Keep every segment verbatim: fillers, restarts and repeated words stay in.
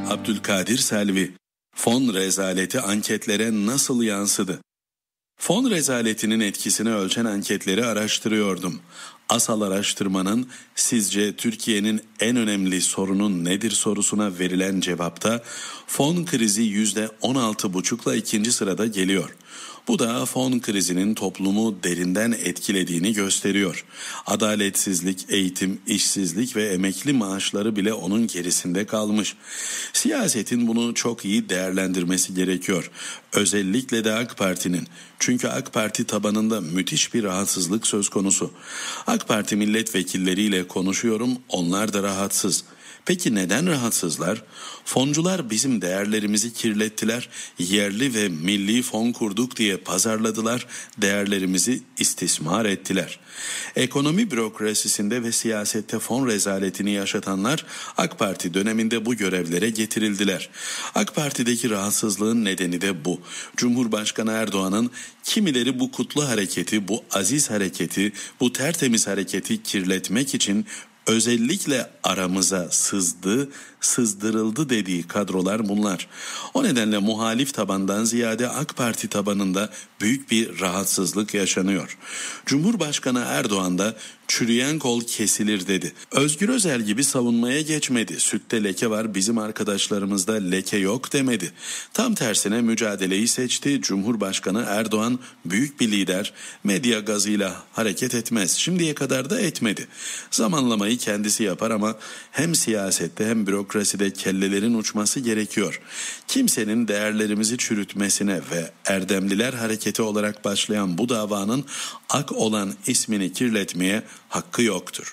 Abdülkadir Selvi. Fon rezaleti anketlere nasıl yansıdı? Fon rezaletinin etkisini ölçen anketleri araştırıyordum. Asal araştırmanın sizce Türkiye'nin en önemli sorunu nedir sorusuna verilen cevapta fon krizi yüzde on altı buçukla ikinci sırada geliyor. Bu da fon krizinin toplumu derinden etkilediğini gösteriyor. Adaletsizlik, eğitim, işsizlik ve emekli maaşları bile onun gerisinde kalmış. Siyasetin bunu çok iyi değerlendirmesi gerekiyor. Özellikle de AK Parti'nin. Çünkü AK Parti tabanında müthiş bir rahatsızlık söz konusu. AK Parti milletvekilleriyle konuşuyorum, onlar da rahatsız. Peki neden rahatsızlar? Foncular bizim değerlerimizi kirlettiler, yerli ve milli fon kurduk diye pazarladılar, değerlerimizi istismar ettiler. Ekonomi bürokrasisinde ve siyasette fon rezaletini yaşatanlar AK Parti döneminde bu görevlere getirildiler. AK Parti'deki rahatsızlığın nedeni de bu. Cumhurbaşkanı Erdoğan'ın kimileri bu kutlu hareketi, bu aziz hareketi, bu tertemiz hareketi kirletmek için özellikle aramıza sızdı, sızdırıldı dediği kadrolar bunlar. O nedenle muhalif tabandan ziyade AK Parti tabanında büyük bir rahatsızlık yaşanıyor. Cumhurbaşkanı Erdoğan da çürüyen kol kesilir dedi. Özgür Özel gibi savunmaya geçmedi. Sütte leke var, bizim arkadaşlarımızda leke yok demedi. Tam tersine mücadeleyi seçti. Cumhurbaşkanı Erdoğan büyük bir lider, medya gazıyla hareket etmez. Şimdiye kadar da etmedi. Zamanlamayı kendisi yapar ama hem siyasette hem bürokraside kellelerin uçması gerekiyor. Kimsenin değerlerimizi çürütmesine ve Erdemliler Hareketi olarak başlayan bu davanın AK olan ismini kirletmeye hakkı yoktur.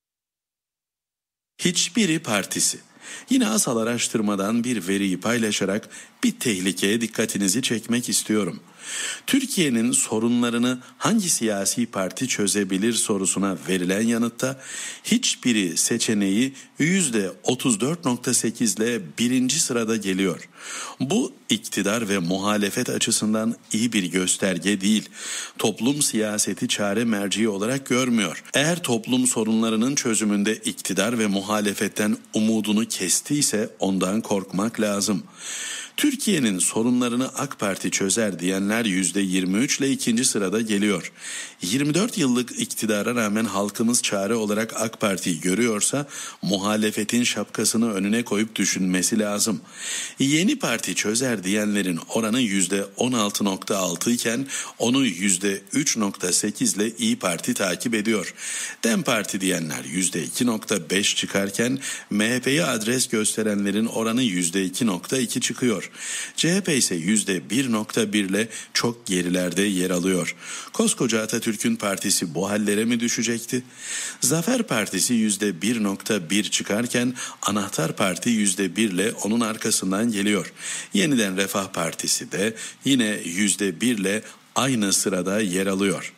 Hiçbiri partisi. Yine asal araştırmadan bir veriyi paylaşarak bir tehlikeye dikkatinizi çekmek istiyorum. Türkiye'nin sorunlarını hangi siyasi parti çözebilir sorusuna verilen yanıtta hiçbiri seçeneği yüzde otuz dört virgül sekiz ile birinci sırada geliyor. Bu iktidar ve muhalefet açısından iyi bir gösterge değil. Toplum siyaseti çare merciği olarak görmüyor. Eğer toplum sorunlarının çözümünde iktidar ve muhalefetten umudunu kestiyse ondan korkmak lazım. Türkiye'nin sorunlarını AK Parti çözer diyenler yüzde yirmi üç ile ikinci sırada geliyor. yirmi dört yıllık iktidara rağmen halkımız çare olarak AK Parti'yi görüyorsa muhalefetin şapkasını önüne koyup düşünmesi lazım. Yeni Parti çözer diyenlerin oranı yüzde on altı virgül altı iken onu yüzde üç virgül sekiz ile İYİ Parti takip ediyor. DEM Parti diyenler yüzde iki virgül beş çıkarken M H P'ye adres gösterenlerin oranı yüzde iki virgül iki çıkıyor. C H P ise yüzde bir virgül bir ile çok gerilerde yer alıyor. Koskoca Atatürk'ün partisi bu hallere mi düşecekti? Zafer Partisi yüzde bir virgül bir çıkarken Anahtar Parti yüzde bir ile onun arkasından geliyor. Yeniden Refah Partisi de yine yüzde bir ile aynı sırada yer alıyor.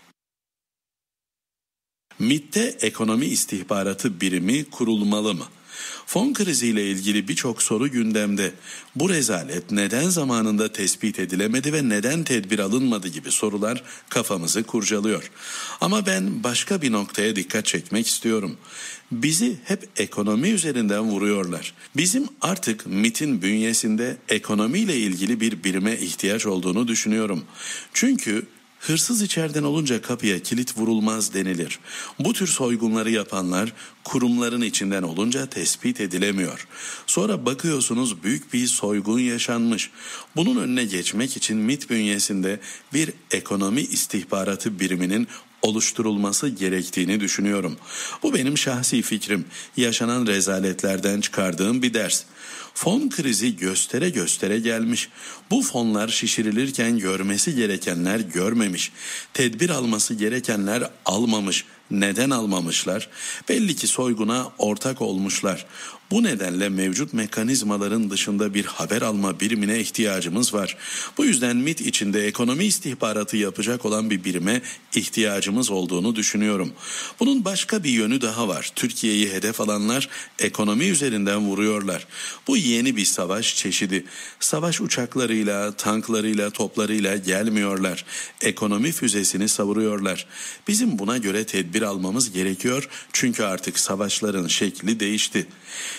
MİT'te ekonomi istihbaratı birimi kurulmalı mı? Fon kriziyle ilgili birçok soru gündemde. Bu rezalet neden zamanında tespit edilemedi ve neden tedbir alınmadı gibi sorular kafamızı kurcalıyor. Ama ben başka bir noktaya dikkat çekmek istiyorum. Bizi hep ekonomi üzerinden vuruyorlar. Bizim artık MİT'in bünyesinde ekonomiyle ilgili bir birime ihtiyaç olduğunu düşünüyorum. Çünkü hırsız içeriden olunca kapıya kilit vurulmaz denilir. Bu tür soygunları yapanlar kurumların içinden olunca tespit edilemiyor. Sonra bakıyorsunuz büyük bir soygun yaşanmış. Bunun önüne geçmek için MİT bünyesinde bir ekonomi istihbaratı biriminin oluşturulması gerektiğini düşünüyorum. Bu benim şahsi fikrim. Yaşanan rezaletlerden çıkardığım bir ders. Fon krizi göstere göstere gelmiş. Bu fonlar şişirilirken görmesi gerekenler görmemiş. Tedbir alması gerekenler almamış. Neden almamışlar? Belli ki soyguna ortak olmuşlar. Bu nedenle mevcut mekanizmaların dışında bir haber alma birimine ihtiyacımız var. Bu yüzden MİT içinde ekonomi istihbaratı yapacak olan bir birime ihtiyacımız olduğunu düşünüyorum. Bunun başka bir yönü daha var. Türkiye'yi hedef alanlar ekonomi üzerinden vuruyorlar. Bu yeni bir savaş çeşidi. Savaş uçaklarıyla, tanklarıyla, toplarıyla gelmiyorlar. Ekonomi füzesini savuruyorlar. Bizim buna göre tedbir almamız gerekiyor. Çünkü artık savaşların şekli değişti.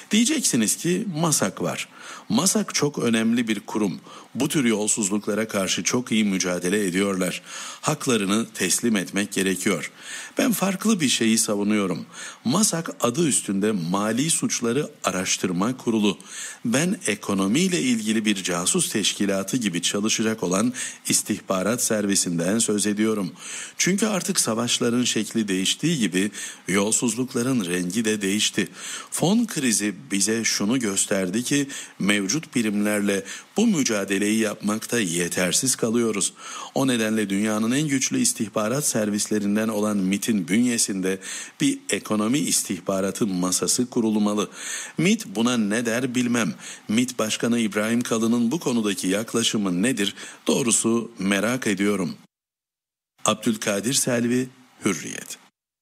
Diyeceksiniz ki MASAK var. MASAK çok önemli bir kurum. Bu tür yolsuzluklara karşı çok iyi mücadele ediyorlar. Haklarını teslim etmek gerekiyor. Ben farklı bir şeyi savunuyorum. MASAK adı üstünde Mali Suçları Araştırma Kurulu. Ben ekonomiyle ilgili bir casus teşkilatı gibi çalışacak olan istihbarat servisinden söz ediyorum. Çünkü artık savaşların şekli değiştiği gibi yolsuzlukların rengi de değişti. Fon krizi bize şunu gösterdi ki mevcut birimlerle bu mücadeleyi yapmakta yetersiz kalıyoruz. O nedenle dünyanın en güçlü istihbarat servislerinden olan MİT'in bünyesinde bir ekonomi istihbaratı masası kurulmalı. MİT buna ne der bilmem. MİT Başkanı İbrahim Kalın'ın bu konudaki yaklaşımı nedir? Doğrusu merak ediyorum. Abdülkadir Selvi, Hürriyet.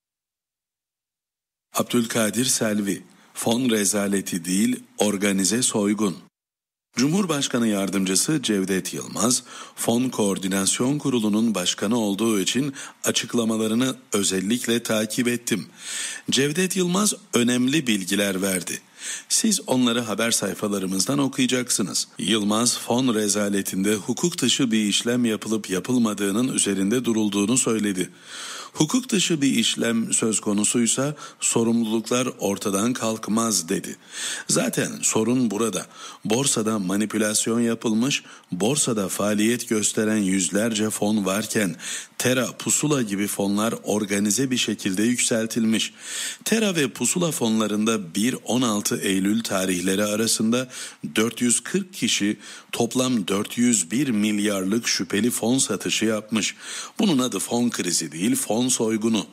Abdülkadir Selvi, fon rezaleti değil, organize soygun. Cumhurbaşkanı Yardımcısı Cevdet Yılmaz, Fon Koordinasyon Kurulu'nun başkanı olduğu için açıklamalarını özellikle takip ettim. Cevdet Yılmaz önemli bilgiler verdi. Siz onları haber sayfalarımızdan okuyacaksınız. Yılmaz, fon rezaletinde hukuk dışı bir işlem yapılıp yapılmadığının üzerinde durulduğunu söyledi. Hukuk dışı bir işlem söz konusuysa sorumluluklar ortadan kalkmaz dedi. Zaten sorun burada. Borsada manipülasyon yapılmış, borsada faaliyet gösteren yüzlerce fon varken Tera, Pusula gibi fonlar organize bir şekilde yükseltilmiş. Tera ve Pusula fonlarında bir on altı Eylül tarihleri arasında dört yüz kırk kişi toplam dört yüz bir milyarlık şüpheli fon satışı yapmış. Bunun adı fon krizi değil, fon soygunu.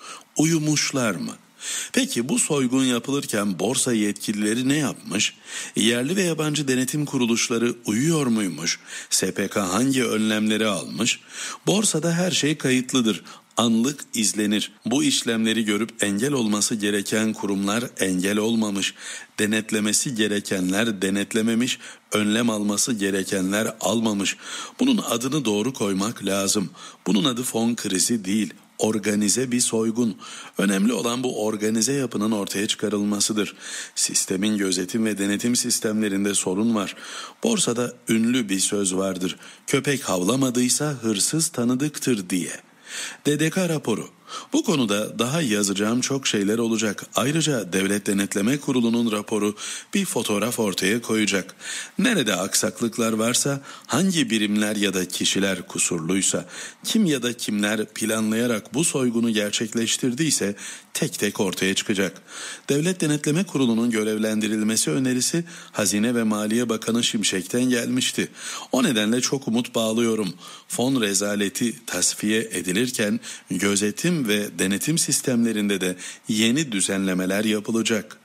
Uyumuşlar mı? Peki bu soygun yapılırken borsa yetkilileri ne yapmış? Yerli ve yabancı denetim kuruluşları uyuyor muymuş? S P K hangi önlemleri almış? Borsada her şey kayıtlıdır. Anlık izlenir. Bu işlemleri görüp engel olması gereken kurumlar engel olmamış. Denetlemesi gerekenler denetlememiş, önlem alması gerekenler almamış. Bunun adını doğru koymak lazım. Bunun adı fon krizi değil. Organize bir soygun. Önemli olan bu organize yapının ortaya çıkarılmasıdır. Sistemin gözetim ve denetim sistemlerinde sorun var. Borsada ünlü bir söz vardır. Köpek havlamadıysa hırsız tanıdıktır diye. D D K raporu. Bu konuda daha yazacağım çok şeyler olacak. Ayrıca Devlet Denetleme Kurulu'nun raporu bir fotoğraf ortaya koyacak. Nerede aksaklıklar varsa, hangi birimler ya da kişiler kusurluysa, kim ya da kimler planlayarak bu soygunu gerçekleştirdiyse tek tek ortaya çıkacak. Devlet Denetleme Kurulu'nun görevlendirilmesi önerisi Hazine ve Maliye Bakanı Şimşek'ten gelmişti. O nedenle çok umut bağlıyorum. Fon rezaleti tasfiye edilirken gözetim ve denetim sistemlerinde de yeni düzenlemeler yapılacak.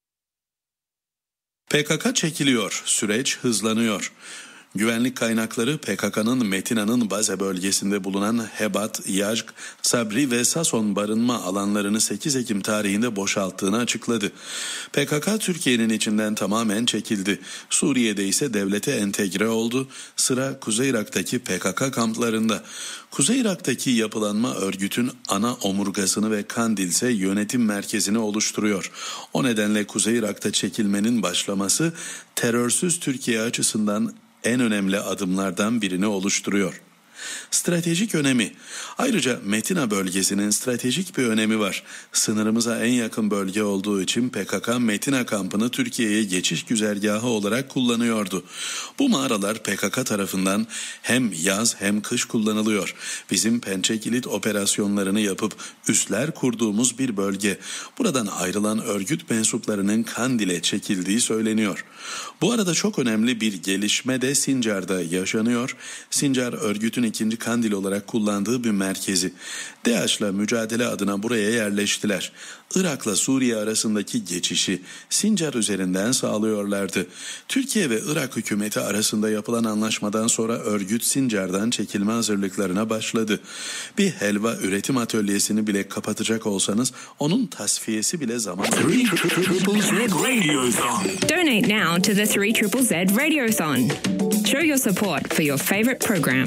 P K K çekiliyor, süreç hızlanıyor. Güvenlik kaynakları P K K'nın Metina'nın Baze bölgesinde bulunan Hebat, Yazg, Sabri ve Sason barınma alanlarını sekiz Ekim tarihinde boşalttığını açıkladı. P K K Türkiye'nin içinden tamamen çekildi. Suriye'de ise devlete entegre oldu. Sıra Kuzey Irak'taki P K K kamplarında. Kuzey Irak'taki yapılanma örgütün ana omurgasını ve Kandil'se yönetim merkezini oluşturuyor. O nedenle Kuzey Irak'ta çekilmenin başlaması terörsüz Türkiye açısından en önemli adımlardan birini oluşturuyor. Stratejik önemi. Ayrıca Metina bölgesinin stratejik bir önemi var. Sınırımıza en yakın bölge olduğu için P K K Metina kampını Türkiye'ye geçiş güzergahı olarak kullanıyordu. Bu mağaralar P K K tarafından hem yaz hem kış kullanılıyor. Bizim Pençe Kilit operasyonlarını yapıp üsler kurduğumuz bir bölge. Buradan ayrılan örgüt mensuplarının Kandil'e çekildiği söyleniyor. Bu arada çok önemli bir gelişme de Sincar'da yaşanıyor. Sincar örgütün ikinci Kandil olarak kullandığı bir merkezi. DAEŞ'la mücadele adına buraya yerleştiler. Irak'la Suriye arasındaki geçişi Sincar üzerinden sağlıyorlardı. Türkiye ve Irak hükümeti arasında yapılan anlaşmadan sonra örgüt Sincar'dan çekilme hazırlıklarına başladı. Bir helva üretim atölyesini bile kapatacak olsanız onun tasfiyesi bile zaman alır. Donate now to the three triple Z Radiothon. Show your support for your favorite program.